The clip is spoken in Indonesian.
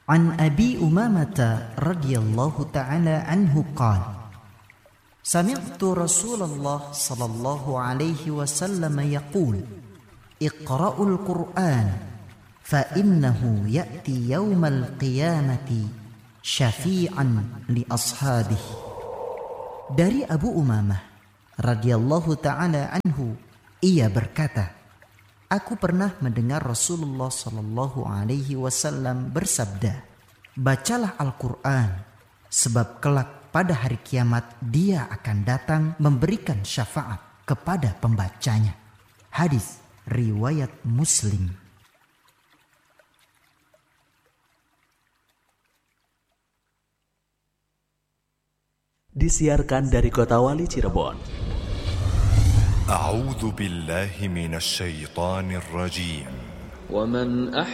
An Abi Umamah radhiyallahu ta'ala anhu qala Sami'tu Rasulullah sallallahu alaihi wasallam yaqul Iqra'ul Qur'an fa innahu ya'ti yawmal qiyamati syafi'an li ashabihi. Dari Abu Umamah radhiyallahu ta'ala anhu, ia berkata, aku pernah mendengar Rasulullah sallallahu alaihi wasallam bersabda, bacalah Al-Quran, sebab kelak pada hari kiamat dia akan datang memberikan syafaat kepada pembacanya. Hadis riwayat Muslim. Disiarkan dari Kota Wali Cirebon. A'udzu billahi minasy syaithanir rajim. ومن